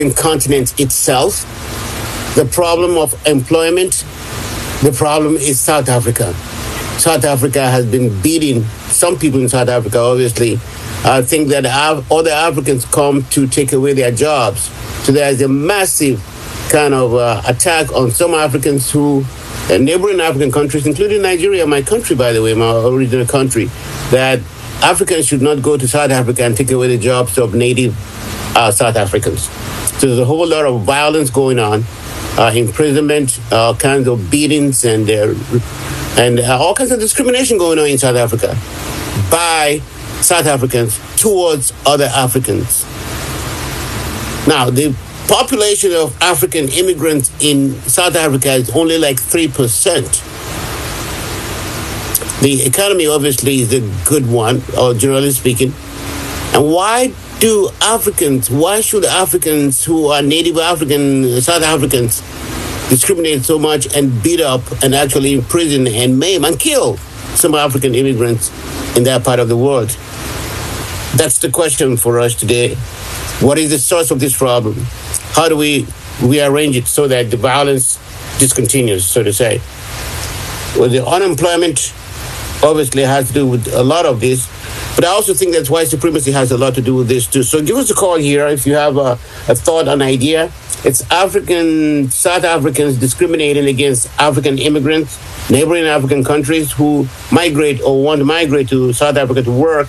continent itself, the problem of employment, the problem is South Africa. South Africa has been beating some people in South Africa, obviously. I think that other Africans come to take away their jobs. So there's a massive kind of attack on some Africans who, neighboring African countries, including Nigeria, my country, by the way, my original country, that Africans should not go to South Africa and take away the jobs of native South Africans. So there's a whole lot of violence going on, imprisonment, all kinds of beatings, and all kinds of discrimination going on in South Africa by South Africans towards other Africans. Now, the population of African immigrants in South Africa is only like 3%. The economy, obviously, is a good one, or generally speaking. And why should Africans who are native African, South Africans, discriminate so much and beat up and actually imprison and maim and kill some African immigrants in that part of the world? That's the question for us today. What is the source of this problem? How do we rearrange it so that the violence discontinues, so to say? Well, the unemployment obviously has to do with a lot of this, but I also think that's white supremacy has a lot to do with this too. So give us a call here if you have a thought, an idea. It's South Africans discriminating against African immigrants, neighboring African countries who migrate or want to migrate to South Africa to work.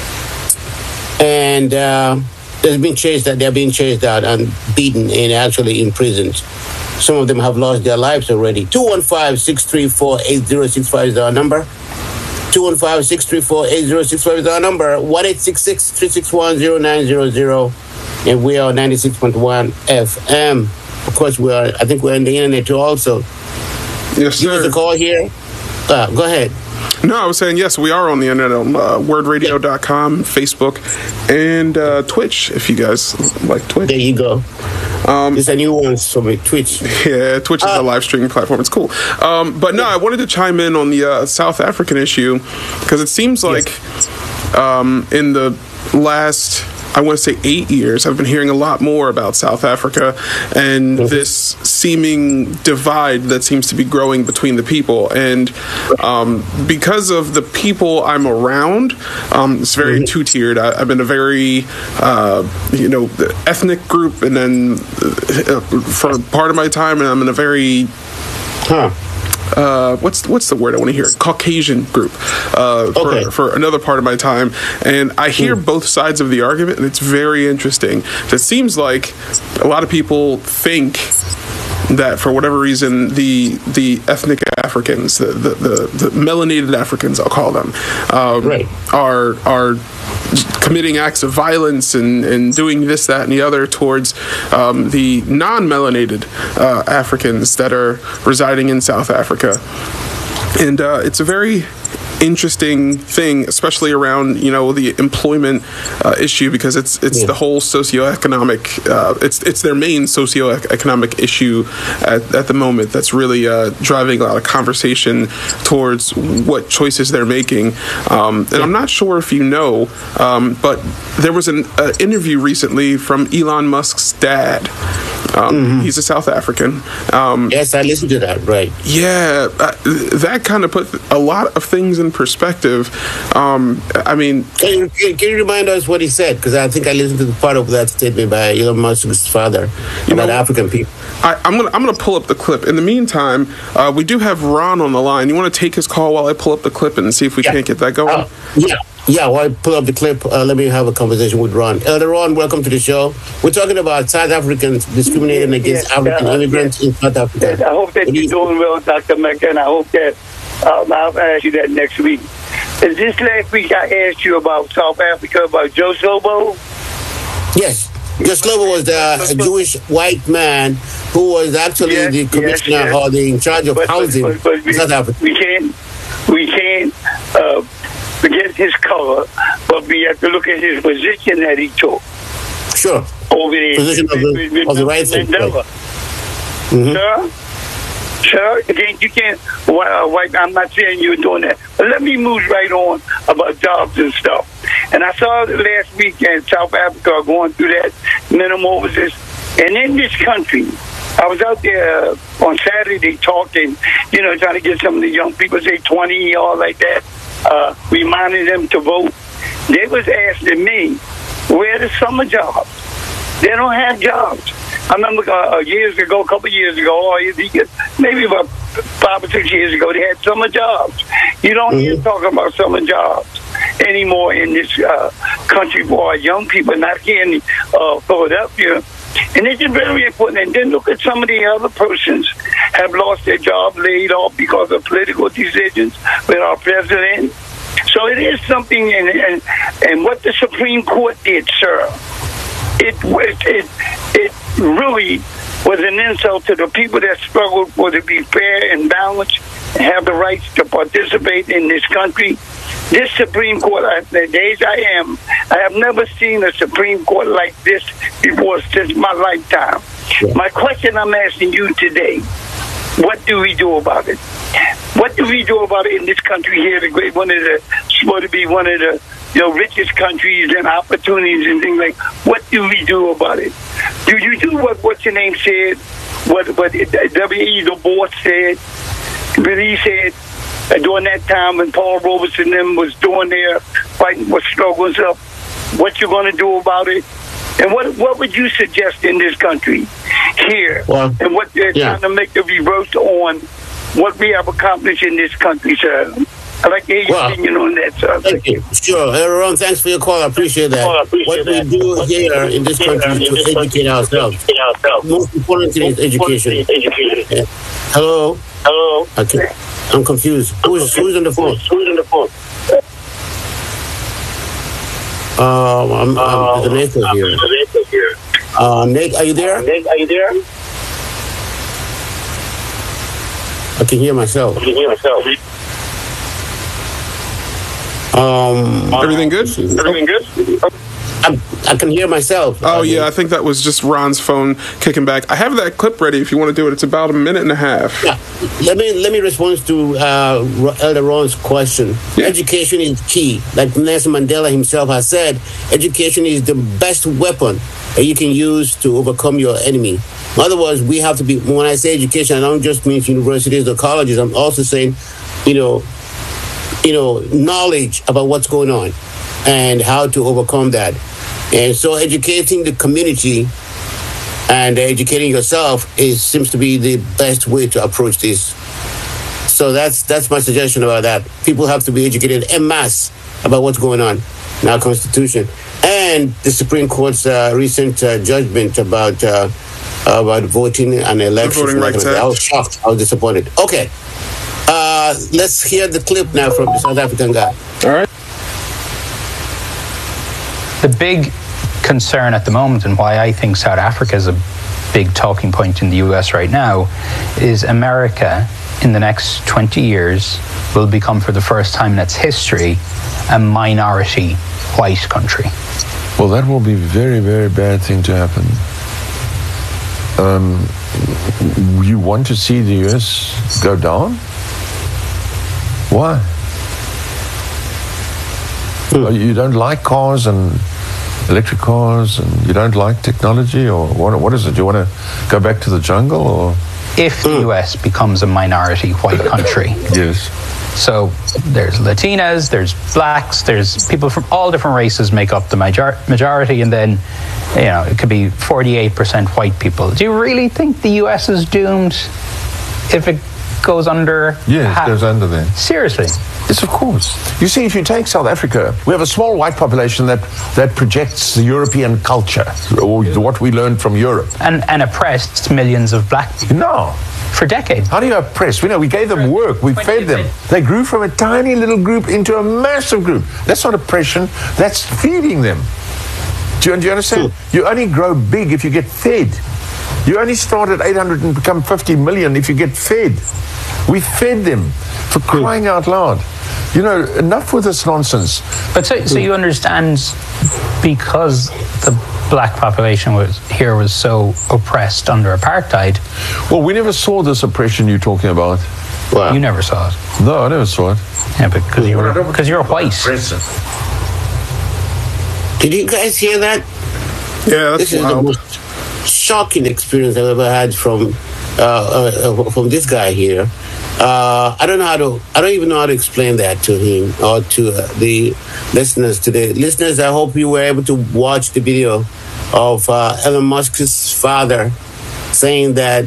And they're being chased out and beaten and actually imprisoned. Some of them have lost their lives already. 215-634-8065 is our number. 215-634-8065 is our number. 1-866-361-0900. And we are 96.1 FM. Of course, I think we're on the internet too also. Yes, sir. Give us a call here. Go ahead. No, I was saying, yes, we are on the internet on wordradio.com, Facebook, and Twitch, if you guys like Twitch. There you go. There's a new one for me, Twitch. Yeah, Twitch is a live streaming platform. It's cool. But no, I wanted to chime in on the South African issue, because it seems like in the last, I want to say 8 years, I've been hearing a lot more about South Africa and this seeming divide that seems to be growing between the people. And because of the people I'm around, it's very two-tiered. I've been a very, ethnic group, and then for part of my time, and I'm in a very... what's the word I want to hear? Caucasian group for another part of my time, and I hear both sides of the argument, and it's very interesting. It seems like a lot of people think that for whatever reason the ethnic Africans, the melanated Africans, I'll call them, are committing acts of violence and doing this, that, and the other towards the non-melanated Africans that are residing in South Africa. And it's a very interesting thing, especially around the employment issue, because it's the whole socioeconomic it's their main socioeconomic issue at the moment that's really driving a lot of conversation towards what choices they're making. And I'm not sure if you know, but there was an interview recently from Elon Musk's dad. He's a South African. Yes, I listened to that, right. Yeah, that kind of put a lot of things in perspective. I mean... Can you remind us what he said? Because I think I listened to the part of that statement by Elon Musk's father about African people. I'm gonna pull up the clip. In the meantime, we do have Ron on the line. You want to take his call while I pull up the clip and see if we can't get that going? Yeah, while I pull up the clip, let me have a conversation with Ron. Elder Ron, welcome to the show. We're talking about South Africans discriminating against African immigrants in South Africa. I hope that you're doing well, Dr. Mecca, and I hope that I'll ask you that next week. Is this last week I asked you about South Africa, about Joe Slobo? Yes. Joe Slobo was a Jewish white man who was actually the commissioner or in charge of housing in South Africa. We can't forget his color, but we have to look at his position that he took. Sure. Over there. Position of the right thing. Sir, you can't. I'm not saying you're doing that, but let me move right on about jobs and stuff. And I saw last week in South Africa going through that metamorphosis And in this country, I was out there on Saturday talking, trying to get some of the young people, say 20, all like that, reminding them to vote. They was asking me, where are the summer jobs? They don't have jobs. I remember a couple of years ago, or maybe about 5 or 6 years ago, they had summer jobs. You don't hear talking about summer jobs anymore in this country for our young people, not here in Philadelphia. And it's very important. And then look at some of the other persons have lost their job, laid off because of political decisions with our president. So it is something, and what the Supreme Court did, sir, it really was an insult to the people that struggled for to be fair and balanced and have the rights to participate in this country. This Supreme Court, the days I have never seen a Supreme Court like this before since my lifetime. Yeah. My question I'm asking you today, what do we do about it? What do we do about it in this country here, supposed to be one of the richest countries and opportunities and things like? What do we do about it? Do you do what's your name said? What W.E. Du Bois said? But he said during that time when Paul Robeson and them was doing their fighting for struggles up, what you going to do about it? And what would you suggest in this country here? Well, and what they're trying to make the reverse on what we have accomplished in this country, sir. I'd like to hear your opinion on that, sir. Thank you. Sure. Ron, thanks for your call. I appreciate that. What we do here in this country is to educate ourselves. Most important thing is education. Yeah. Hello? Okay. I'm confused. Who's on the phone? I'm the Nathan here. Nate, are you there? I can hear myself. Everything good? I can hear myself. Oh, yeah, I think that was just Ron's phone kicking back. I have that clip ready if you want to do it. It's about 1.5 minutes. Yeah. Let me respond to Elder Ron's question. Yeah. Education is key. Like Nelson Mandela himself has said, education is the best weapon that you can use to overcome your enemy. In other words, we have to be, when I say education, I don't just mean universities or colleges. I'm also saying, knowledge about what's going on and how to overcome that. And so educating the community and educating yourself seems to be the best way to approach this. So that's my suggestion about that. People have to be educated en masse about what's going on in our Constitution. And the Supreme Court's recent judgment about voting and elections. I was shocked. I was disappointed. Okay. Let's hear the clip now from the South African guy. All right. The big concern at the moment, and why I think South Africa is a big talking point in the US right now, is America in the next 20 years will become, for the first time in its history, a minority white country. Well, that will be a very, very bad thing to happen. You want to see the US go down? Why? You don't like cars and electric cars, and you don't like technology, or what is it? You want to go back to the jungle, or? If the US becomes a minority white country. Yes. So there's Latinas, there's blacks, there's people from all different races make up the majority, and then, it could be 48% white people. Do you really think the US is doomed if it goes under? Yes, it goes under then. Seriously? Yes, of course. You see, if you take South Africa, we have a small white population that projects the European culture, or what we learned from Europe. And oppressed millions of black people. No. For decades. How do you oppress? We gave them work. We fed them. They grew from a tiny little group into a massive group. That's not oppression. That's feeding them. Do you understand? You only grow big if you get fed. You only start at 800 and become 50 million if you get fed. We fed them, for crying out loud. Enough with this nonsense. But so you understand, because the black population was so oppressed under apartheid. Well, we never saw this oppression you're talking about. Wow. You never saw it. No, I never saw it. Yeah, because you're white. Did you guys hear that? Yeah, that's this is wild. the most shocking experience I've ever had from this guy here. I don't even know how to explain that to him or to the listeners today. Listeners, I hope you were able to watch the video of Elon Musk's father saying that.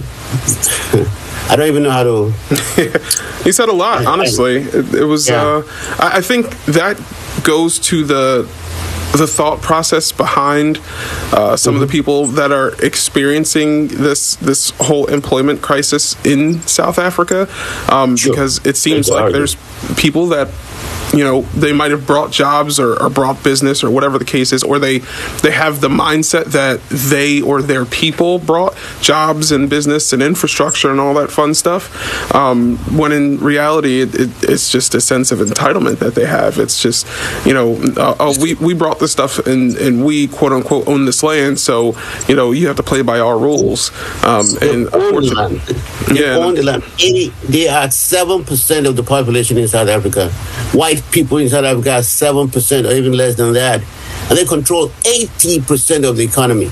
I don't even know how to. He said a lot, honestly. It was. Yeah. I think that goes to the thought process behind some of the people that are experiencing this whole employment crisis in South Africa, because it seems like there's people that, you know, they might have brought jobs or brought business or whatever the case is, or they have the mindset that they or their people brought jobs and business and infrastructure and all that fun stuff, when in reality it's just a sense of entitlement that they have. It's just, you know, we brought this stuff and we quote unquote own this land, so, you know, you have to play by our rules. And unfortunately, they own the land. They are 7% of the population in South Africa. White people in South Africa are 7% or even less than that, and they control 80% of the economy.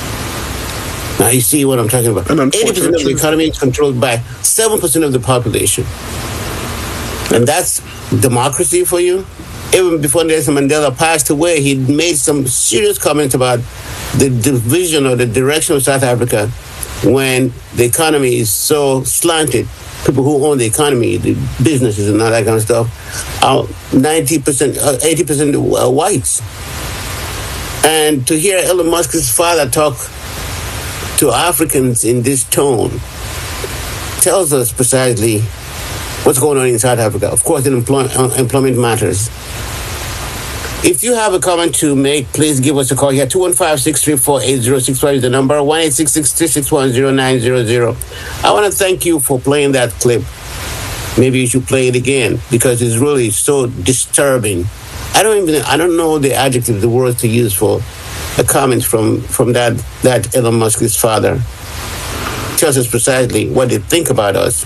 Now you see what I'm talking about. 80% of the economy is controlled by 7% of the population, and that's democracy for you. Even before Nelson Mandela passed away, he made some serious comments about the division or the direction of South Africa when the economy is so slanted. People who own the economy, the businesses and all that kind of stuff, are 90%, 80% whites. And to hear Elon Musk's father talk to Africans in this tone tells us precisely what's going on in South Africa. Of course, employment matters. If you have a comment to make, please give us a call here. 215-634-8065 is the number. 1-866-361-0900. I want to thank you for playing that clip. Maybe you should play it again because it's really so disturbing. I don't know the adjective, the words to use for a comment from that Elon Musk's father. Tells us precisely what they think about us.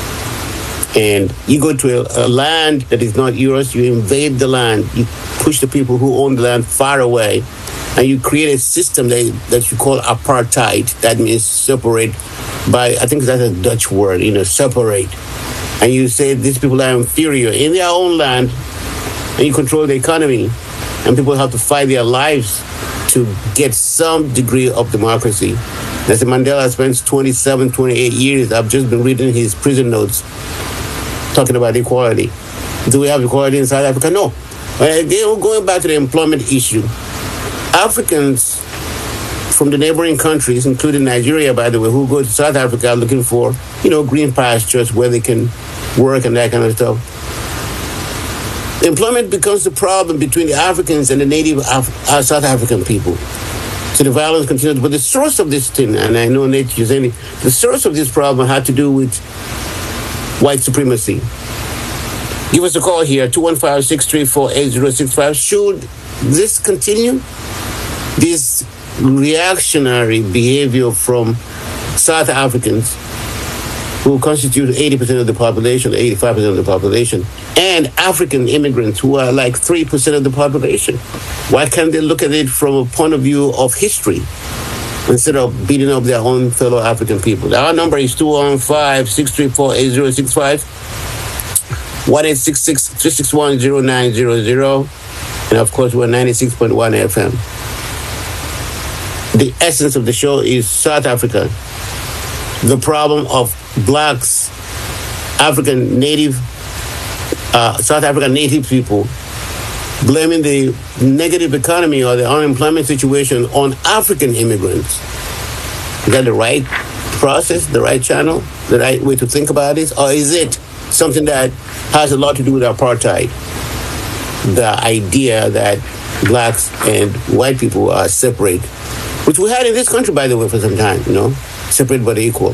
And you go to a land that is not yours, you invade the land, you push the people who own the land far away, and you create a system that you call apartheid. That means separate by, I think that's a Dutch word, separate. And you say these people are inferior in their own land, and you control the economy, and people have to fight their lives to get some degree of democracy. Nelson Mandela spends 27, 28 years. I've just been reading his prison notes talking about equality. Do we have equality in South Africa? No. Going back to the employment issue, Africans from the neighboring countries, including Nigeria, by the way, who go to South Africa looking for, green pastures where they can work and that kind of stuff. Employment becomes the problem between the Africans and the native South African people. So the violence continues. But the source of this thing, and I know Nate, you're saying the source of this problem had to do with white supremacy. Give us a call here, 215-634-8065. Should this continue? This reactionary behavior from South Africans who constitute 80% of the population, 85% of the population, and African immigrants who are like 3% of the population. Why can't they look at it from a point of view of history instead of beating up their own fellow African people? Our number is 215-634-8065, 1-866-361-0900, and of course we're 96.1 FM. The essence of the show is South Africa. The problem of blacks, South African native people, blaming the negative economy or the unemployment situation on African immigrants. Is that the right process, the right channel, the right way to think about this? Or is it something that has a lot to do with apartheid? The idea that blacks and white people are separate, which we had in this country, by the way, for some time, separate but equal.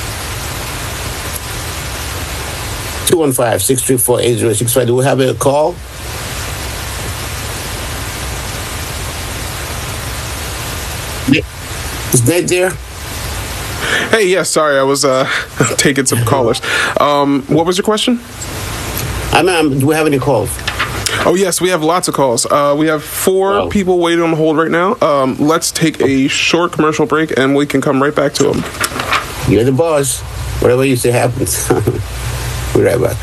215-634-8065. Do we have a call? Is Ned there? Hey, yeah, sorry, I was taking some callers. What was your question? Do we have any calls? Oh, yes, we have lots of calls. We have 4 people waiting on hold right now. Let's take a short commercial break, and we can come right back to them. You're the boss. Whatever you say happens. We'll be right back.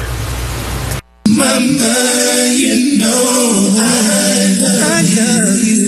Mama, you know I love you.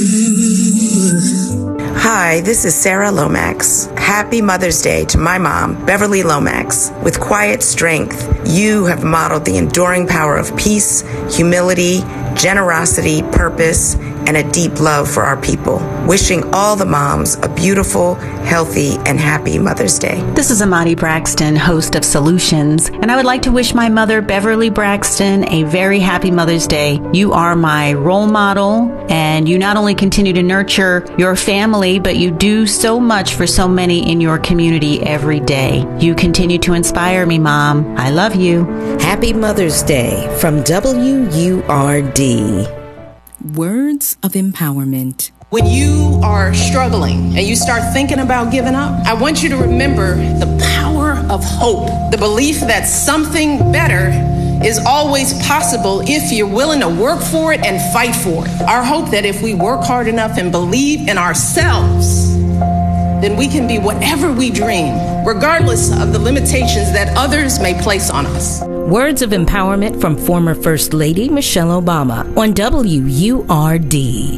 Hi, this is Sarah Lomax. Happy Mother's Day to my mom, Beverly Lomax. With quiet strength, you have modeled the enduring power of peace, humility, generosity, purpose, and a deep love for our people. Wishing all the moms a beautiful, healthy, and happy Mother's Day. This is Amadi Braxton, host of Solutions, and I would like to wish my mother, Beverly Braxton, a very happy Mother's Day. You are my role model, and you not only continue to nurture your family, but you do so much for so many in your community every day. You continue to inspire me, Mom. I love you. Happy Mother's Day from WURD. Words of empowerment. When you are struggling and you start thinking about giving up, I want you to remember the power of hope, the belief that something better is always possible if you're willing to work for it and fight for it. Our hope that if we work hard enough and believe in ourselves, then we can be whatever we dream, regardless of the limitations that others may place on us. Words of empowerment from former First Lady Michelle Obama on WURD.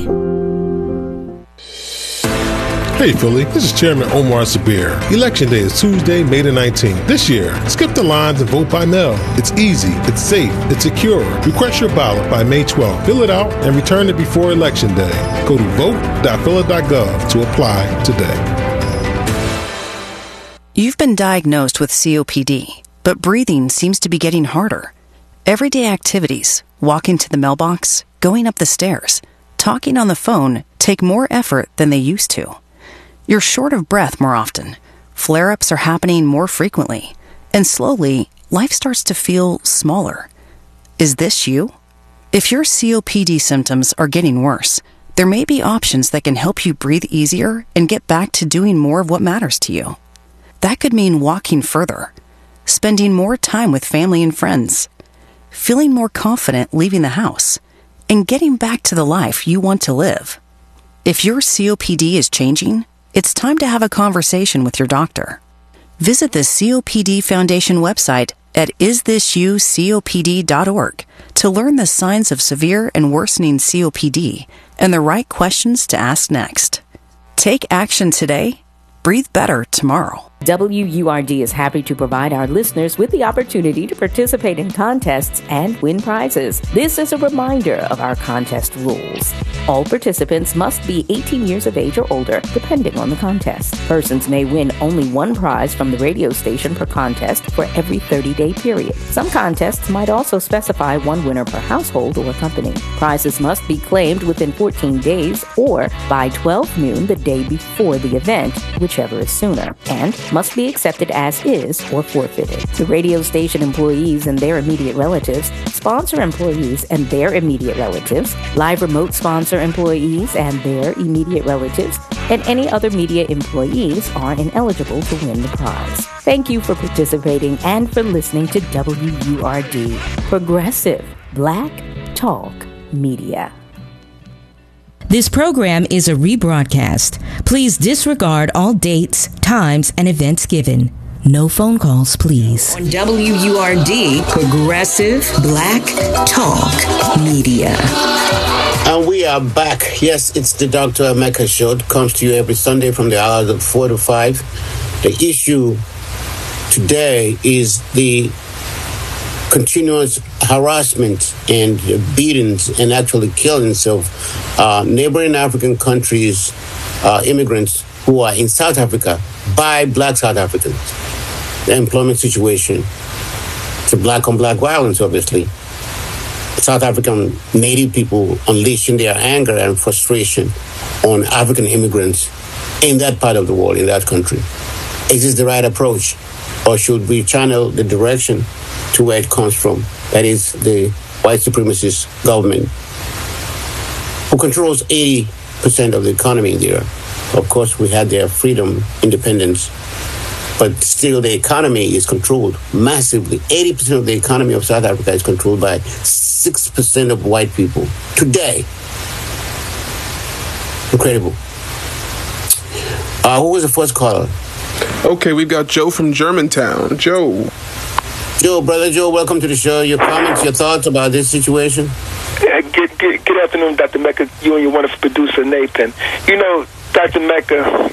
Hey Philly, this is Chairman Omar Sabir. Election Day is Tuesday, May the 19th. This year, skip the lines and vote by mail. It's easy, it's safe, it's secure. Request your ballot by May 12th. Fill it out and return it before Election Day. Go to vote.phila.gov to apply today. You've been diagnosed with COPD, but breathing seems to be getting harder. Everyday activities, walking to the mailbox, going up the stairs, talking on the phone take more effort than they used to. You're short of breath more often. Flare-ups are happening more frequently. And slowly, life starts to feel smaller. Is this you? If your COPD symptoms are getting worse, there may be options that can help you breathe easier and get back to doing more of what matters to you. That could mean walking further, spending more time with family and friends, feeling more confident leaving the house, and getting back to the life you want to live. If your COPD is changing, it's time to have a conversation with your doctor. Visit the COPD Foundation website at isthisyoucopd.org to learn the signs of severe and worsening COPD and the right questions to ask next. Take action today. Breathe better tomorrow. WURD is happy to provide our listeners with the opportunity to participate in contests and win prizes. This is a reminder of our contest rules. All participants must be 18 years of age or older, depending on the contest. Persons may win only one prize from the radio station per contest for every 30-day period. Some contests might also specify one winner per household or company. Prizes must be claimed within 14 days or by 12 noon the day before the event, whichever is sooner, and must be accepted as is or forfeited. The radio station employees and their immediate relatives, sponsor employees and their immediate relatives, live remote sponsor employees and their immediate relatives, and any other media employees are ineligible to win the prize. Thank you for participating and for listening to WURD, Progressive Black Talk Media. This program is a rebroadcast. Please disregard all dates, times, and events given. No phone calls, please. On WURD, Progressive Black Talk Media. And we are back. Yes, it's the Dr. Emeka Show. It comes to you every Sunday from the hours of 4 to 5. The issue today is the continuous harassment and beatings and actually killings of neighboring African countries, immigrants who are in South Africa by black South Africans. The employment situation. It's a black-on-black violence, obviously. South African native people unleashing their anger and frustration on African immigrants in that part of the world, in that country. Is this the right approach? Or should we channel the direction to where it comes from? That is the white supremacist government who controls 80% of the economy there. Of course, we had their freedom, independence, but still the economy is controlled massively. 80% of the economy of South Africa is controlled by 6% of white people today. Incredible. Who was the first caller? Okay, we've got Joe from Germantown. Joe, Brother Joe, welcome to the show. Your comments, your thoughts about this situation? Good afternoon, Dr. Mecca, you and your wonderful producer, Nathan. You know, Dr. Mecca,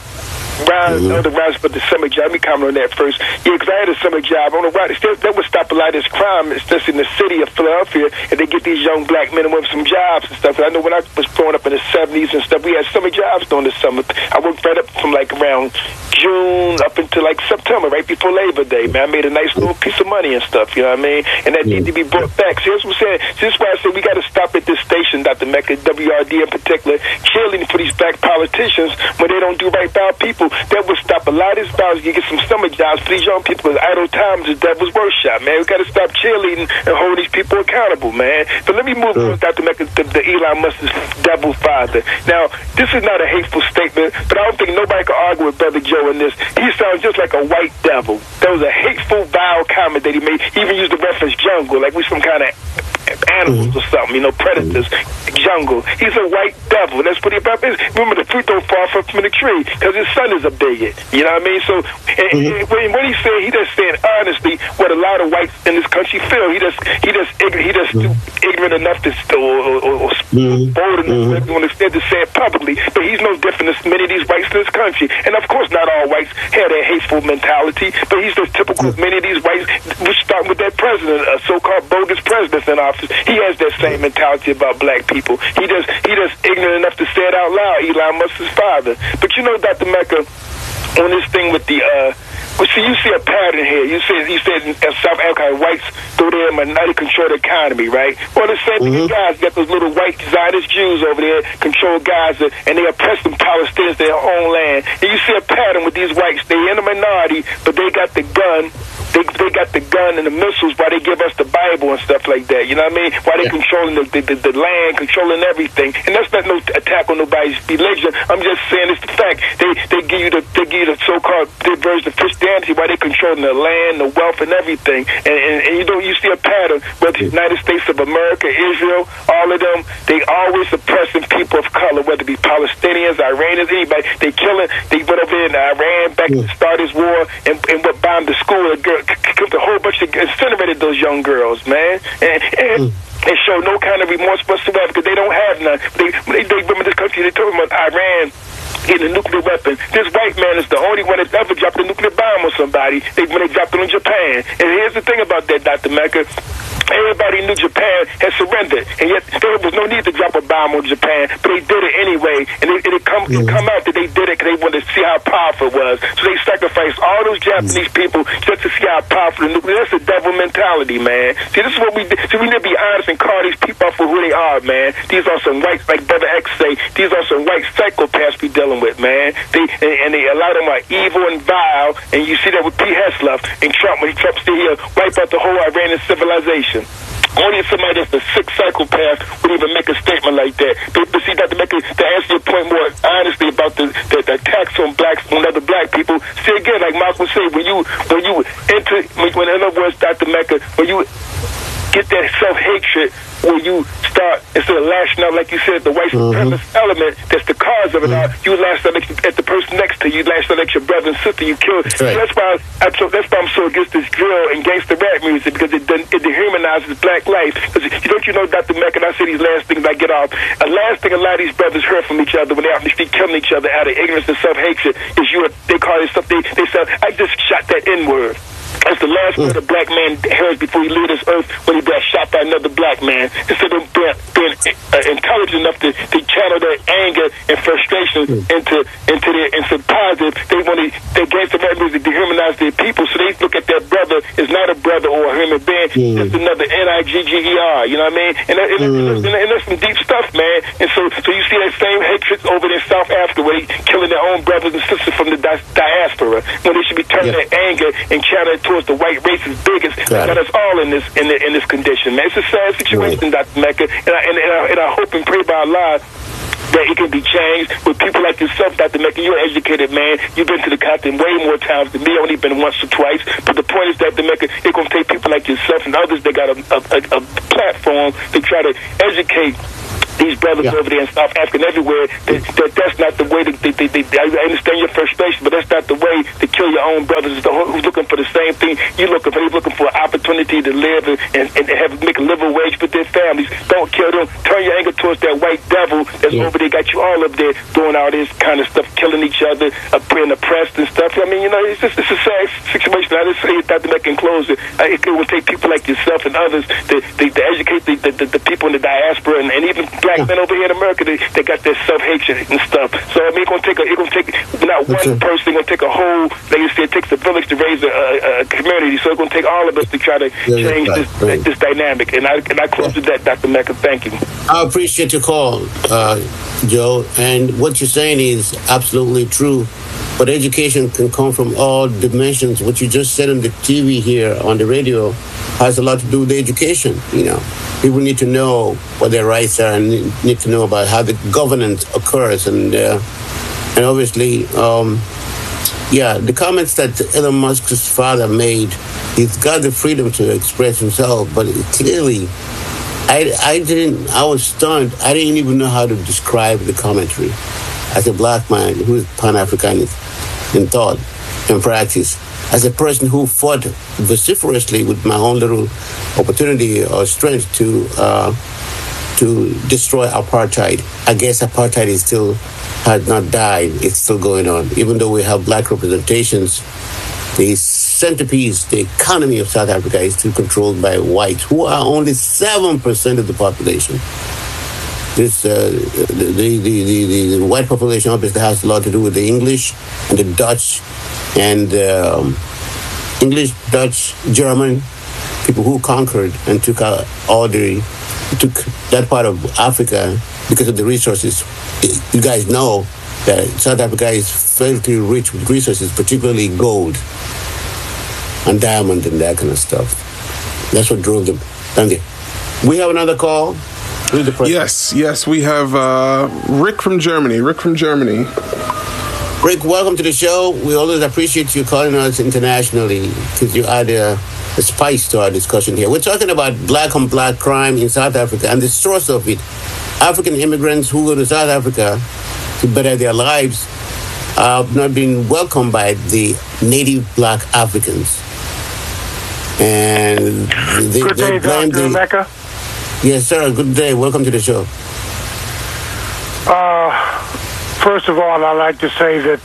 the rise for the summer job. Let me comment on that first. Yeah, because I had a summer job on the right. That would stop a lot of this crime, especially in the city of Philadelphia, and they get these young black men and women some jobs and stuff. And I know when I was growing up in the 70s and stuff, we had summer jobs during the summer. I worked right up from like around June up until like September, right before Labor Day, man. I made a nice little piece of money and stuff, you know what I mean? And that needs to be brought back. See, that's what I'm saying. See, this is why I say we got to stop at this station, Dr. Mecca, WRD in particular, cheerleading for these black politicians when they don't do right by our people. That would stop a lot of this violence. You get some summer jobs for these young people, because idle time is the devil's workshop, man. We got to stop cheerleading and hold these people accountable, man. But let me move on, Dr. Mecca, the Elon Musk's devil father. Now, this is not a hateful statement, but I don't think nobody can argue with Brother Joe in this. He sounds just like a white devil. That was a hateful, vile comment that he made. He even used the reference jungle, like we some kind of animals or something, you know, predators, jungle. He's a white devil. That's what he about is. Remember, the fruit don't fall from the tree because his son is a bigot. You know what I mean? So, when he said, he just saying honestly what a lot of whites in this country feel. He just ignorant enough to or bold enough to say it publicly. But he's no different than many of these whites in this country. And of course, not all whites have that hateful mentality, but he's just typical of many of these whites. We're starting with that president, a so-called bogus president in office. He has that same mentality about black people. He just ignorant enough to say it out loud. Elon Musk's father. But you know, Dr. Mecca, on this thing with the you see a pattern here. You said in South Africa, whites go there and minority control the economy, right? Well, the same thing guys got those little white Zionist Jews over there control Gaza, and they oppress them Palestinians their own land. And you see a pattern with these whites. They're in the minority, but they got the gun. They got the gun and the missiles while they give us the Bible and stuff like that. You know what I mean? While they controlling the land, controlling everything. And that's not no attack on nobody's religion. I'm just saying it's the fact. They give you the so-called version of Christianity while they controlling the land, the wealth, and everything. And you see a pattern. Whether the United States of America, Israel, all of them, they always suppressing people of color, whether it be Palestinians, Iranians, anybody. They killing. They went over in Iran back to start this war and what bombed the school. Killed a whole bunch of incinerated those young girls, man, and show no kind of remorse whatsoever because they don't have none. They remember this country. They told them about Iran getting a nuclear weapon. This white man is the only one that's ever dropped a nuclear bomb on somebody. When they dropped it on Japan. And here's the thing about that, Dr. Mecca. Everybody knew Japan had surrendered, and yet there was no need to drop a bomb on Japan, but they did it anyway, and it come out that they did it because they wanted to see how powerful it was. So they sacrificed all those Japanese people just to see how powerful the nuclear. That's a devil mentality, man. See, this is what we did. See, we need to be honest and call these people out for who they are, man. These are some whites, like Brother X say, these are some white psychopaths we dealing with, man. They a lot of them are evil and vile, and you see that with P. Heslop and Trump, when Trump said he'll wipe out the whole Iranian civilization. Only somebody that's a sick psychopath would even make a statement like that. But see, Dr. Mecca, to answer your point more honestly about the attacks on blacks, on other black people, see again, like Malcolm said, when in other words, Dr. Mecca, when you get that self-hatred, where you start, instead of lashing out, like you said, the white supremacist element that's the cause of it all, you lash out at the person next to you, lash out at your brother and sister, you kill. Right. So that's why I'm so against this drill and gangster rap music, because it dehumanizes black life. Because don't you know, Dr. Mecca, and I say these last things I get off, the last thing a lot of these brothers heard from each other when they're out in the street killing each other out of ignorance and self-hatred is they call it something, they say, I just shot that N-word. That's the last word a black man heard before he leave this earth when he got shot by another black man. Instead of being intelligent enough to channel their anger and frustration into positive, they gangster rap music dehumanize their people, so they look at their brother as not a brother or a human being, just another Nigger. You know what I mean? And that's some deep stuff, man. And so you see that same hatred over in South Africa where they killing their own brothers and sisters from the diaspora when they should be turning their anger and channeling towards the white racist bigots that got us all in this condition, man. It's a sad situation, Dr. Mecca, and I hope and pray by Allah that it can be changed with people like yourself, Dr. Mecca. You're an educated man. You've been to the continent way more times than me. I've only been once or twice. But the point is, Dr. Mecca, it's going to take people like yourself and others that got a platform to try to educate these brothers over there in South Africa and everywhere, that's not the way I understand your frustration, but that's not the way to kill your own brothers who's looking for the same thing you're looking for. He's looking for an opportunity to live and make a living wage for their families. Don't kill them. Turn your anger towards that white devil that's over there, got you all up there doing all this kind of stuff, killing each other, being oppressed and stuff. I mean, it's a sad situation. I just say that to make it close. It will take people like yourself and others to educate the people in the diaspora and even black men over here in America, they got their self-hatred and stuff. So I mean, it's gonna take not one person. It's gonna take a whole. Like you said, it takes a village to raise a community. So it's gonna take all of us to try to change this dynamic. And I close with that, Dr. Mecca. Thank you. I appreciate your call, Joe. And what you're saying is absolutely true. But education can come from all dimensions. What you just said on the TV here, on the radio, has a lot to do with education. People need to know what their rights are and need to know about how the governance occurs. And obviously, the comments that Elon Musk's father made, he's got the freedom to express himself, but clearly, I was stunned. I didn't even know how to describe the commentary. As a black man who is Pan-Africanist in thought and practice, as a person who fought vociferously with my own little opportunity or strength to destroy apartheid. I guess apartheid has not died. It's still going on. Even though we have black representations, the centerpiece, the economy of South Africa is still controlled by whites, who are only 7% of the population. The white population obviously has a lot to do with the English and the Dutch and English, Dutch, German people who conquered and took that part of Africa because of the resources. You guys know that South Africa is fairly rich with resources, particularly gold and diamond and that kind of stuff. That's what drove them. Thank you. We have another call. Yes, we have Rick from Germany. Rick, welcome to the show. We always appreciate you calling us internationally because you add a spice to our discussion here. We're talking about black-on-black crime in South Africa and the source of it. African immigrants who go to South Africa to better their lives have not been welcomed by the native black Africans. And they blame Dr. Mecca. Yes, sir. Good day. Welcome to the show. First of all, I'd like to say that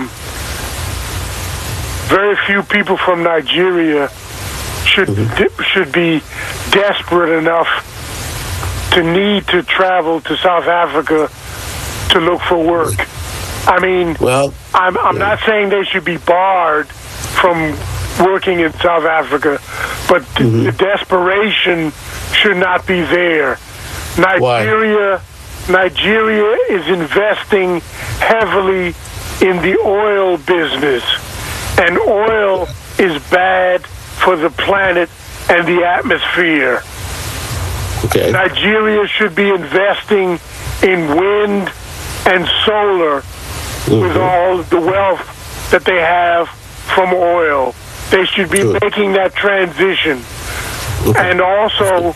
very few people from Nigeria should be desperate enough to need to travel to South Africa to look for work. I mean, I'm not saying they should be barred from working in South Africa, but the desperation should not be there. Nigeria is investing heavily in the oil business, and oil is bad for the planet and the atmosphere. Okay. Nigeria should be investing in wind and solar with all the wealth that they have from oil. They should be making that transition. And also,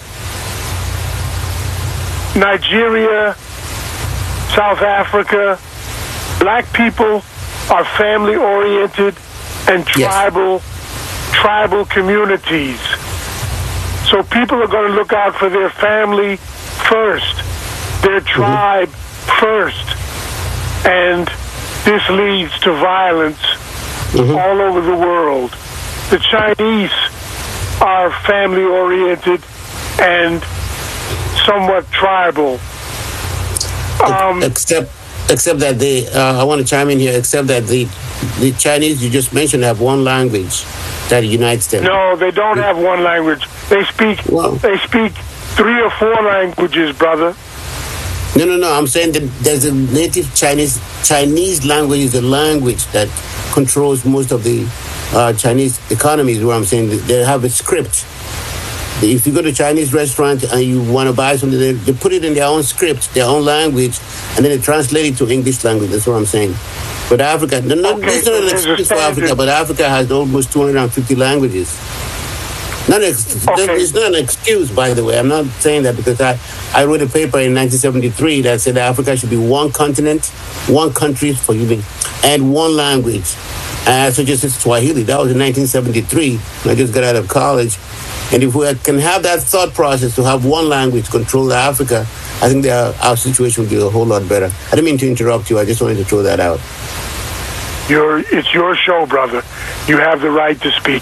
Nigeria, South Africa, black people are family-oriented and tribal communities. So people are going to look out for their family first, their tribe first. And this leads to violence all over the world. The Chinese are family-oriented and somewhat tribal. Except that I want to chime in here, except that the Chinese you just mentioned have one language that unites them. No, they don't have one language. They speak 3 or 4 languages, brother. No. I'm saying that there's a native Chinese language is the language that controls most of the Chinese economy, is what I'm saying. They have a script. If you go to a Chinese restaurant and you want to buy something, they put it in their own script, their own language, and then they translate it to English language. That's what I'm saying. But Africa, it's not an excuse for Africa, but Africa has almost 250 languages. It's not an excuse, by the way. I'm not saying that because I wrote a paper in 1973 that said Africa should be one continent, one country, and one language. And I suggested Swahili. That was in 1973. I just got out of college. And if we can have that thought process to have one language control Africa, I think our situation would be a whole lot better. I didn't mean to interrupt you. I just wanted to throw that out. It's your show, brother. You have the right to speak.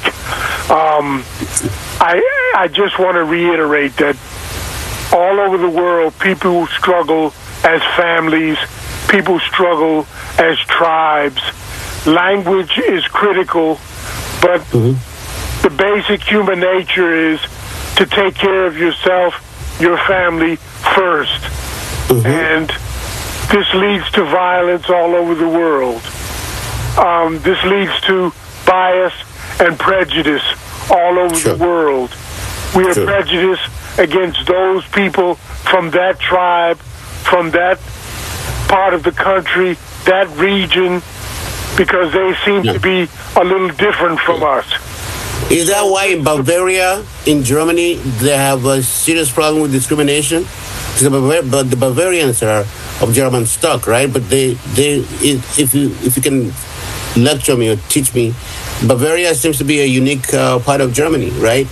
I just want to reiterate that all over the world, people struggle as families. People struggle as tribes. Language is critical, but the basic human nature is to take care of yourself, your family first. And this leads to violence all over the world. This leads to bias and prejudice all over the world. We are prejudiced against those people from that tribe, from that part of the country, that region, because they seem to be a little different from us. Is that why in Bavaria, in Germany, they have a serious problem with discrimination? But the Bavarians are of German stock, right? But if you can lecture me or teach me, Bavaria seems to be a unique part of Germany, right?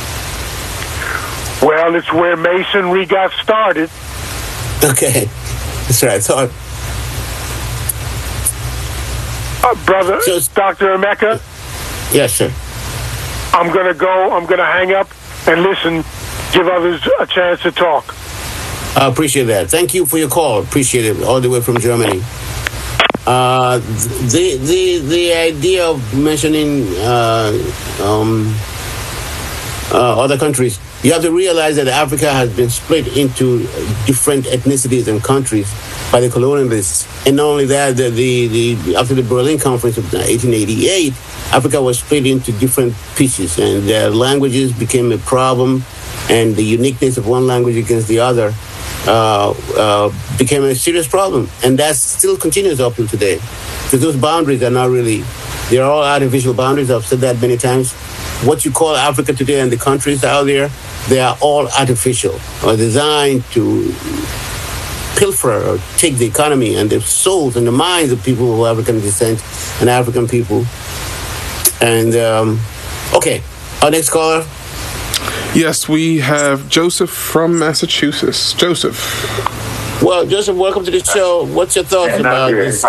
Well, it's where Masonry got started. Okay, that's what I thought. Brother, Dr. Emeka? Yes, sir. I'm going to go. I'm going to hang up and listen, give others a chance to talk. I appreciate that. Thank you for your call. Appreciate it, all the way from Germany. The idea of mentioning other countries, you have to realize that Africa has been split into different ethnicities and countries by the colonialists. And not only that, after the Berlin Conference of 1888, Africa was split into different pieces, and their languages became a problem, and the uniqueness of one language against the other became a serious problem. And that still continues up to today. Because those boundaries are not really, they're all artificial boundaries. I've said that many times. What you call Africa today and the countries out there, they are all artificial or designed to pilfer or take the economy and the souls and the minds of people who are African descent and African people. And, okay, our next caller. Yes, we have Joseph from Massachusetts. Joseph. Well, Joseph, welcome to the show. What's your thoughts about this?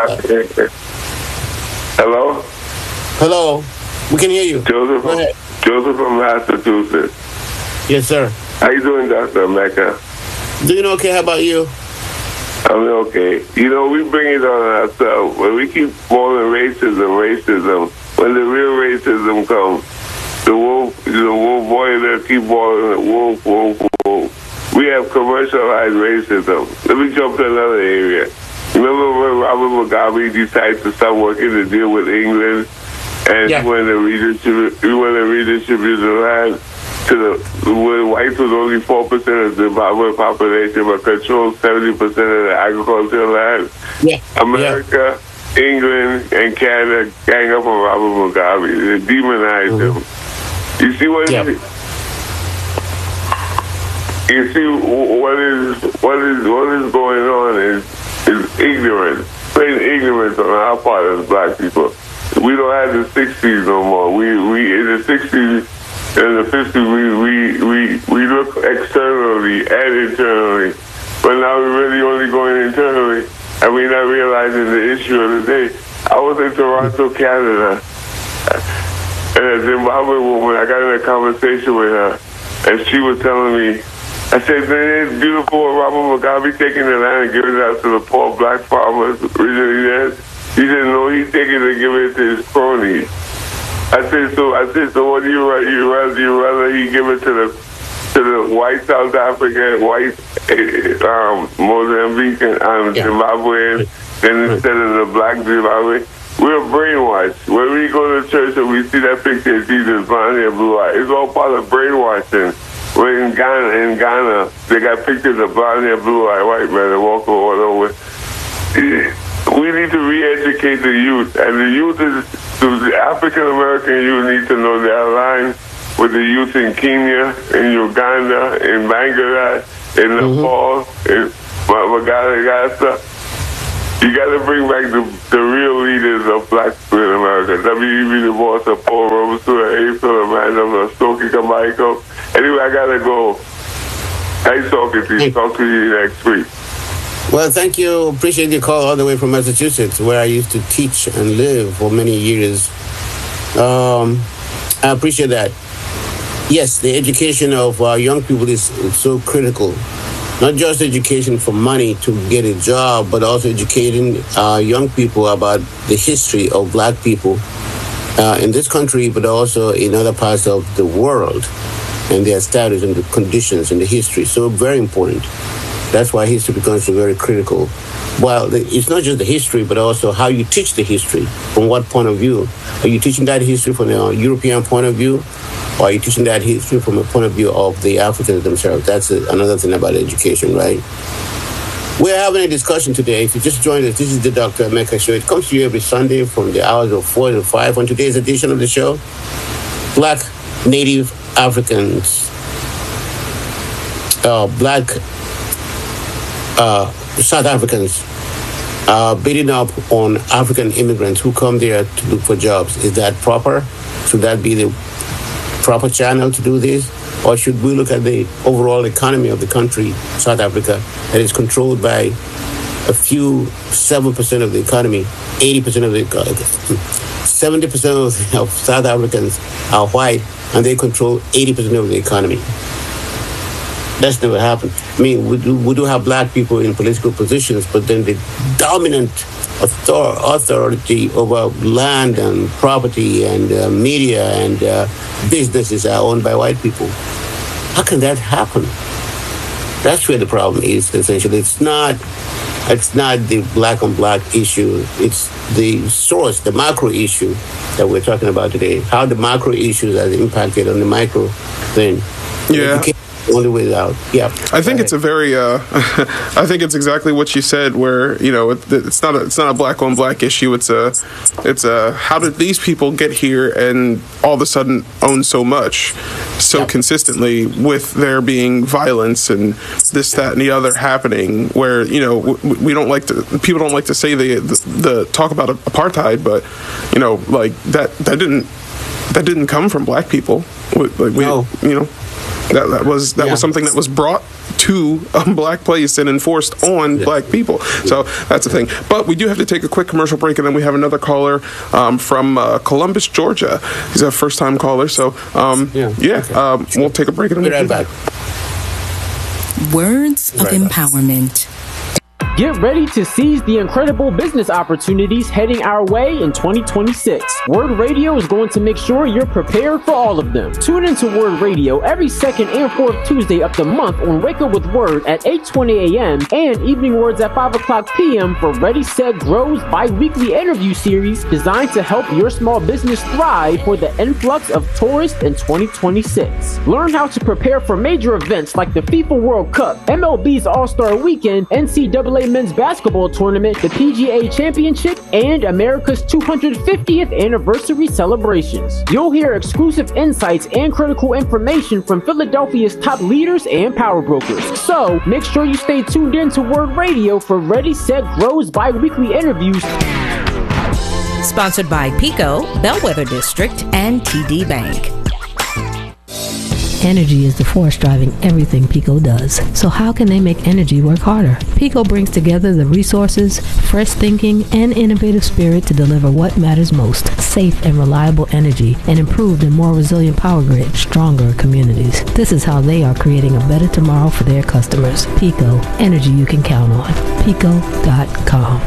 Hello? Hello. We can hear you. Joseph from Massachusetts. Yes, sir. How you doing, Dr. Emeka? Doing okay. How about you? I'm okay. You know, we bring it on ourselves. When we keep calling racism, when the real racism comes, the wolf boy that keep calling it wolf. We have commercialized racism. Let me jump to another area. Remember when Robert Mugabe decided to stop working to deal with England, and when the redistribution land to where whites was only 4% of the Zimbabwe population, but controlled 70% of the agricultural land. America, England, and Canada gang up on Robert Mugabe. They demonized him. You see what? You see what is going on is ignorance, plain ignorance on our part as black people. We don't have the 60s no more. We in the 60s and the 50s we look externally and internally, but now we're really only going internally, and we're not realizing the issue of the day. I was in Toronto, Canada, and a Zimbabwe woman, I got in a conversation with her, and she was telling me, I said, man, it's beautiful Robert Mugabe taking the land and giving it out to the poor black farmers originally there. He said, no, he's taking it and giving it to his cronies. I said, so what do you rather he give it to the white South African, white Mozambique and Zimbabwean, then instead of the black Zimbabwe? We're brainwashed. When we go to church and we see that picture of Jesus, blonde hair, blue eyes, it's all part of brainwashing. in Ghana, they got pictures of blonde hair, blue-eyed white men that walk all over. We need to re-educate the youth, and the youth the African American youth need to know they're aligned with the youth in Kenya, in Uganda, in Bangladesh, in Nepal, in Madagascar. You got to bring back the real leaders of black people in America. W.E.B. Du Bois, Paul Robeson, A. Philip Randolph, Stokely Carmichael. Anyway, I got to go. Nice talking to you. Talk to you next week. Well, thank you. Appreciate your call all the way from Massachusetts, where I used to teach and live for many years. I appreciate that. Yes, the education of young people is so critical. Not just education for money to get a job, but also educating young people about the history of black people in this country, but also in other parts of the world, and their status and the conditions and the history. So very important. That's why history becomes very critical. Well, it's not just the history, but also how you teach the history. From what point of view? Are you teaching that history from a European point of view? Or are you teaching that history from a point of view of the Africans themselves? That's another thing about education, right? We're having a discussion today. If you just joined us, this is the Dr. Emeka Show. It comes to you every Sunday from the hours of 4 to 5. On today's edition of the show, Black Native Africans, Black South Africans beating up on African immigrants who come there to look for jobs. Is that proper? Should that be the proper channel to do this? Or should we look at the overall economy of the country, South Africa, that is controlled by a few 7% of the economy, 80% of the 70% of South Africans are white, and they control 80% of the economy. That's never happened. I mean, we do have black people in political positions, but then the dominant authority over land and property and media and businesses are owned by white people. How can that happen? That's where the problem is, essentially. It's not the black on black issue. It's the source, the macro issue that we're talking about today. How the macro issues are impacted on the micro thing. Yeah. Only way out. Yeah. I think it's a very. I think it's exactly what you said. Where it's not a black on black issue. It's a. How did these people get here and all of a sudden own so much, consistently, with there being violence and this, that, and the other happening. Where we don't like to. People don't like to say the talk about apartheid, but that didn't come from black people. That was something that was brought to a black place and enforced on black people. So that's the thing. But we do have to take a quick commercial break, and then we have another caller from Columbus, Georgia. He's a first-time caller. So we'll take a break and then we'll be back. Words of empowerment. Get ready to seize the incredible business opportunities heading our way in 2026. Word Radio is going to make sure you're prepared for all of them. Tune into Word Radio every second and fourth Tuesday of the month on Wake Up with Word at 8:20 a.m. and Evening Words at 5 o'clock p.m. for Ready, Set, Grow's bi-weekly interview series designed to help your small business thrive for the influx of tourists in 2026. Learn how to prepare for major events like the FIFA World Cup, MLB's All-Star Weekend, NCAA Men's Basketball Tournament, the PGA Championship, and America's 250th anniversary celebrations. You'll hear exclusive insights and critical information from Philadelphia's top leaders and power brokers. So, make sure you stay tuned in to Word Radio for Ready, Set, Grow's bi-weekly interviews. Sponsored by Pico, Bellwether District, and TD Bank. Energy is the force driving everything Pico does. So how can they make energy work harder? Pico brings together the resources, fresh thinking, and innovative spirit to deliver what matters most: safe and reliable energy, and improved and more resilient power grid, stronger communities. This is how they are creating a better tomorrow for their customers. Pico, energy you can count on. Pico.com.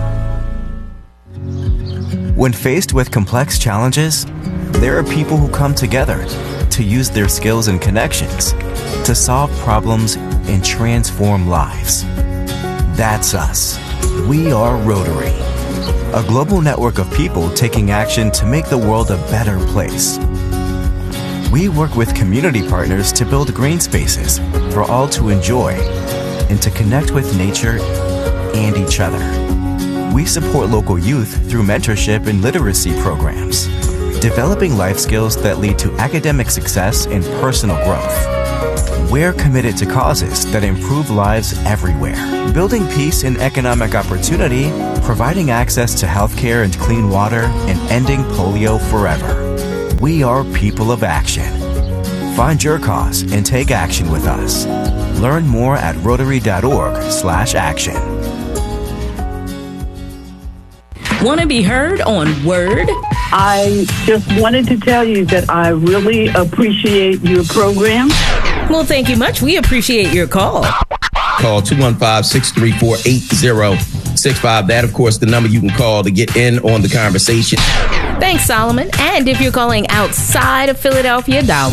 When faced with complex challenges, there are people who come together to use their skills and connections to solve problems and transform lives. That's us. We are Rotary, a global network of people taking action to make the world a better place. We work with community partners to build green spaces for all to enjoy and to connect with nature and each other. We support local youth through mentorship and literacy programs, developing life skills that lead to academic success and personal growth. We're committed to causes that improve lives everywhere, building peace and economic opportunity, providing access to healthcare and clean water, and ending polio forever. We are people of action. Find your cause and take action with us. Learn more at rotary.org/action. Want to be heard on Word? I just wanted to tell you that I really appreciate your program. Well, thank you much. We appreciate your call. Call 215-634-8065. That, of course, the number you can call to get in on the conversation. Thanks, Solomon. And if you're calling outside of Philadelphia, dial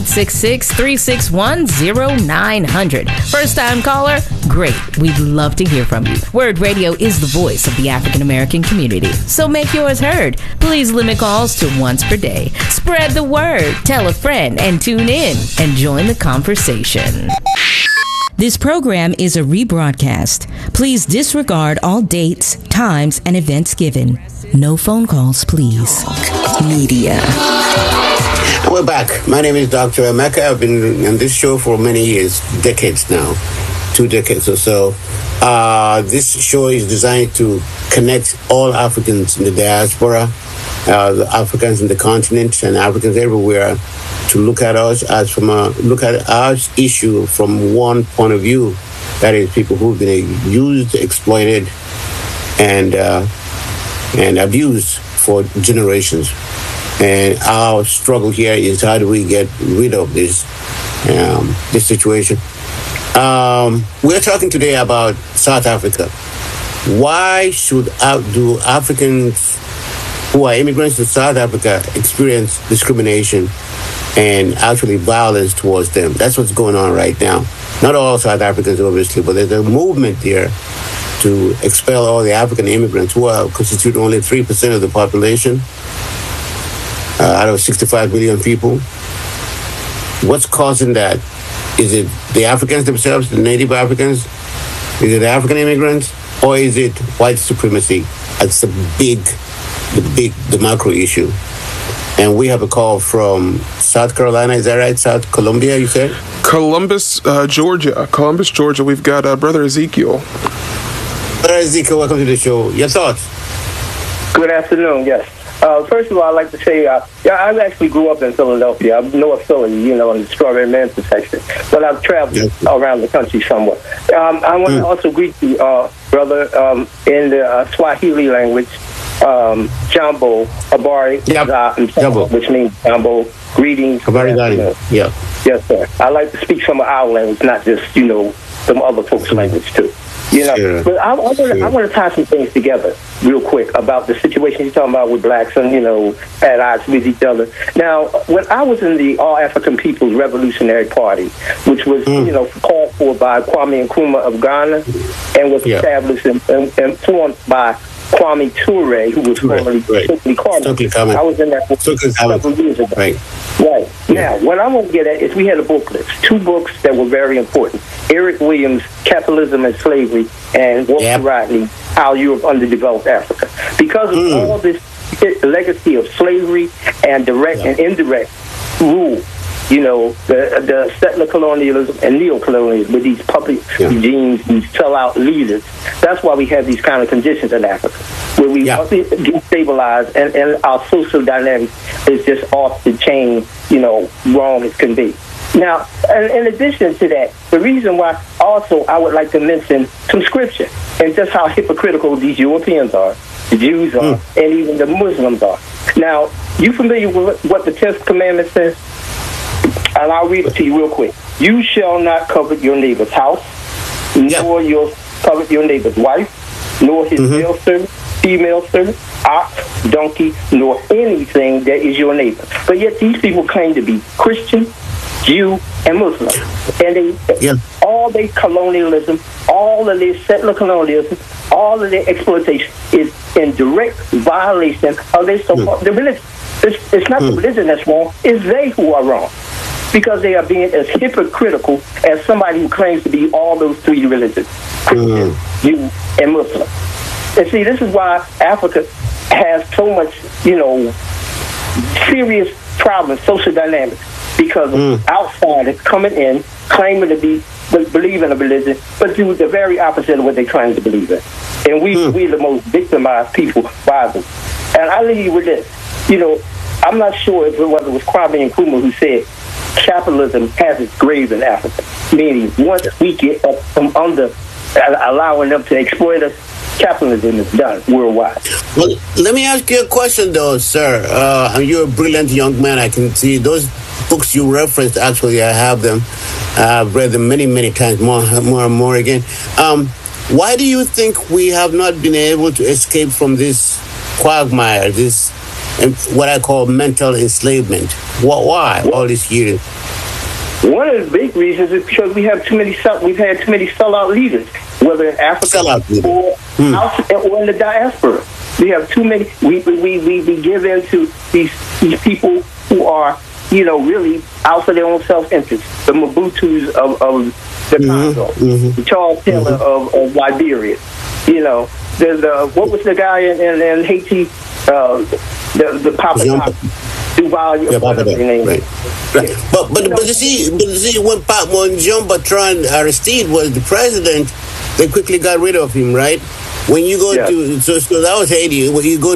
1-866-361-0900. First-time caller? Great. We'd love to hear from you. Word Radio is the voice of the African American community, so make yours heard. Please limit calls to once per day. Spread the word, tell a friend, and tune in and join the conversation. This program is a rebroadcast. Please disregard all dates, times, and events given. No phone calls, please. Media. And we're back. My name is Dr. Emeka. I've been on this show for many years, decades now, 2 decades or so. This show is designed to connect all Africans in the diaspora, the Africans in the continent, and Africans everywhere, to look at us as look at our issue from one point of view. That is, people who've been used, exploited, and abused for generations. And our struggle here is, how do we get rid of this situation? We're talking today about South Africa. Why should do Africans who are immigrants to South Africa experience discrimination and actually violence towards them? That's what's going on right now. Not all South Africans, obviously, but there's a movement there to expel all the African immigrants who constitute only 3% of the population out of 65 million people. What's causing that? Is it the Africans themselves, the native Africans? Is it the African immigrants? Or is it white supremacy? That's the macro issue. And we have a call from South Carolina. Is that right? South Columbia, you said? Columbus, Georgia. Columbus, Georgia. We've got Brother Ezekiel. Brother Ezekiel, welcome to the show. Your thoughts? Good afternoon, yes. First of all, I'd like to say, I actually grew up in Philadelphia. I'm north Philly, in the Strawberry Mansion section. But I've traveled around the country somewhat. I want to also greet you, brother, in the Swahili language, Jambo, Habari, which means Jambo, greetings. Habari gani? Yeah. Yes, sir. I like to speak some of our language, not just, some other folks' language, too. Sure. But I want to tie some things together real quick about the situation you're talking about with blacks and, at odds with each other. Now, when I was in the All African People's Revolutionary Party, which was, called for by Kwame Nkrumah of Ghana and was established and formed by Kwame Ture, who was formerly Stokely Carmichael. I was in that for several years ago. Right. Now, what I want to get at is we had a book list, 2 books that were very important. Eric Williams' Capitalism and Slavery, and Walter Rodney, How Europe Underdeveloped Africa. Because of all this legacy of slavery and direct and indirect rule, the settler colonialism and neocolonialism with these public regimes, these sellout leaders. That's why we have these kind of conditions in Africa, where we destabilize and our social dynamics is just off the chain, wrong as can be. Now, in addition to that, the reason why also I would like to mention some scripture and just how hypocritical these Europeans are, the Jews are, and even the Muslims are. Now, you familiar with what the 10th commandment says? And I'll read it to you real quick. You shall not covet your neighbor's house, nor covet your neighbor's wife, nor his male servant, female servant, ox, donkey, nor anything that is your neighbor. But yet these people claim to be Christian, Jew, and Muslim. And all their colonialism, all of their settler colonialism, all of their exploitation is in direct violation of their so-called religion. It's not the religion that's wrong. It's they who are wrong. Because they are being as hypocritical as somebody who claims to be all those three religions, Christian, Jew, and Muslim. And see, this is why Africa has so much, serious problems, social dynamics, because of outsiders coming in, claiming to believe in a religion, but do the very opposite of what they claim to believe in. And we're the most victimized people by them. And I leave you with this. I'm not sure whether it was Kwame Nkrumah who said, capitalism has its grave in Africa, meaning once we get up from under allowing them to exploit us, capitalism is done worldwide. Well, let me ask you a question, though, sir. You're a brilliant young man. I can see those books you referenced. Actually, I have them. I've read them many, many times, more and more again. Why do you think we have not been able to escape from this quagmire, this what I call mental enslavement? Why all these years? One of the big reasons is because we've had too many sellout leaders, whether in Africa or in the diaspora. We have too many. We give in to these people who are, really out for their own self-interest. The Mobutus of the Congo, the Charles Taylor of Liberia. What was the guy in Haiti? The Papa Duval, right. But you see, when Aristide was the president, they quickly got rid of him, right? When you go to so that was Haiti. When you go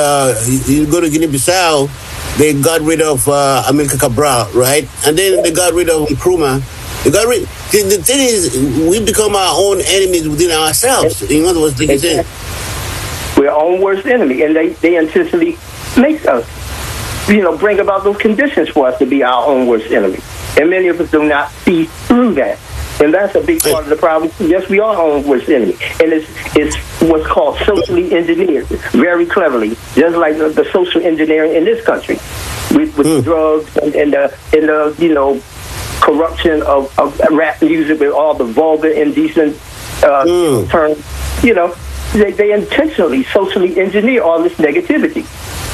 to Guinea-Bissau, they got rid of Amilcar Cabral, right? And then they got rid of Nkrumah. The thing is, we become our own enemies within ourselves. In other words, like you said, we're our own worst enemy, and they intentionally make us, bring about those conditions for us to be our own worst enemy. And many of us do not see through that. And that's a big part of the problem. Yes, we are our own worst enemy. And it's what's called socially engineered, very cleverly, just like the social engineering in this country, with the drugs and the corruption of rap music with all the vulgar, indecent terms. They intentionally socially engineer all this negativity.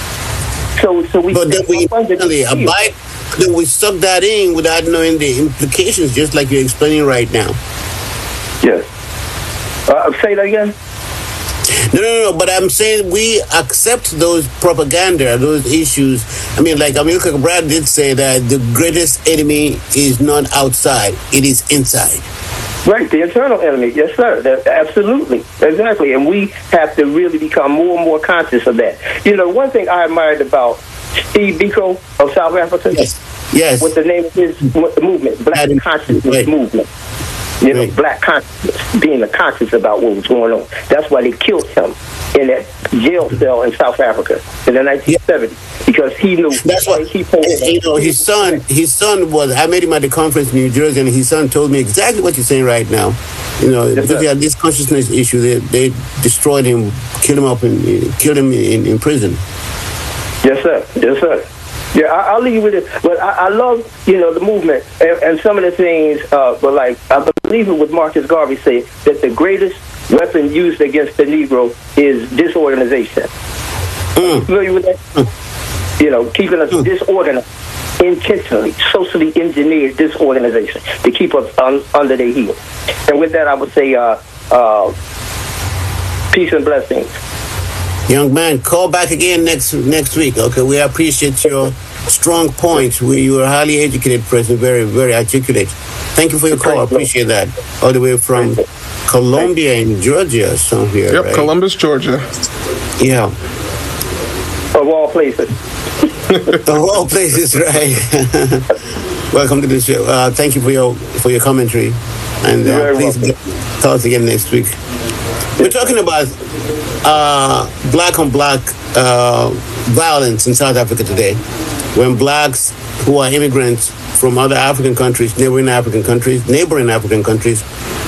So we abide. Then we suck that in without knowing the implications, just like you're explaining right now. Yes. Say that again. No. But I'm saying we accept those propaganda, those issues. I mean, like Amilcar Cabral did say that the greatest enemy is not outside; it is inside. Right, the internal enemy. Yes, sir. Absolutely, exactly. And we have to really become more and more conscious of that. One thing I admired about Steve Biko of South Africa. Yes. What the name of his movement, Black Consciousness Movement. Black consciousness, being conscious about what was going on. That's why they killed him in that jail cell in South Africa in the 1970s, because he knew. That's why he pulled. His son was. I met him at the conference in New Jersey, and his son told me exactly what you're saying right now. Because he had this consciousness issue. They destroyed him, killed him in prison. Yes, sir. Yes, sir. Yeah, I'll leave you with it. But I love, the movement and some of the things. But like I believe it was Marcus Garvey said that the greatest weapon used against the Negro is disorganization. Familiar with that? Keeping us disorganized, intentionally, socially engineered disorganization to keep us under their heel. And with that, I would say peace and blessings. Young man, call back again next week. Okay, we appreciate your strong points. You are a highly educated person, very, very articulate. Thank you for your call. I appreciate that. All the way from Columbia in Georgia, somewhere. Yep, right? Columbus, Georgia. Yeah. Of all places. Of all places, right? Welcome to the show. Thank you for your commentary, and please tell us again next week. We're talking about black on black violence in South Africa today, when blacks who are immigrants from other African countries, neighboring African countries,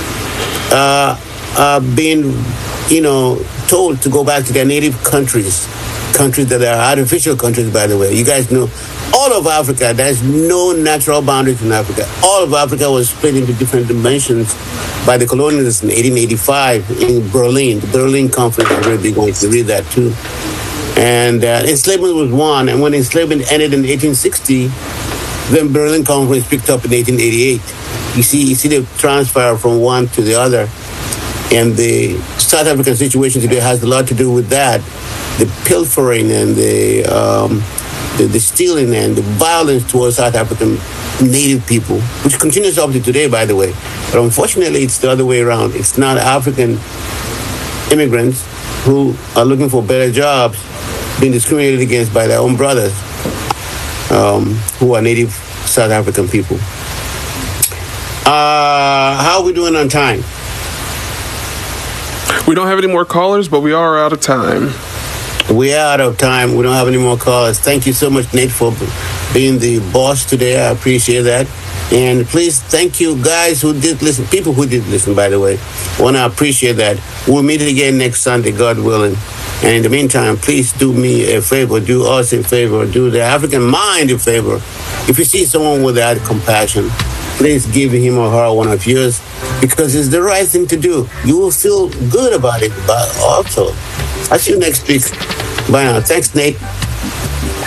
are being, told to go back to their native countries that are artificial countries, by the way. You guys know, all of Africa, there's no natural boundaries in Africa. All of Africa was split into different dimensions by the colonialists in 1885 in Berlin, the Berlin Conference. I'm really going to read that too. And enslavement was one. And when enslavement ended in 1860, then Berlin Conference picked up in 1888. You see the transfer from one to the other. And the South African situation today has a lot to do with that. The pilfering and the stealing and the violence towards South African native people, which continues up to today, by the way. But unfortunately, it's the other way around. It's not African immigrants who are looking for better jobs being discriminated against by their own brothers who are native South African people. How are we doing on time? We don't have any more callers, but we are out of time. We are out of time. We don't have any more callers. Thank you so much, Nate, for being the boss today. I appreciate that. And please, thank you guys who did listen, people who did listen, by the way. I want to appreciate that. We'll meet again next Sunday, God willing. And in the meantime, please do me a favor, do us a favor, do the African mind a favor. If you see someone without compassion, please give him or her one of yours, because it's the right thing to do. You will feel good about it, but also. I'll see you next week. Bye now. Thanks, Nate.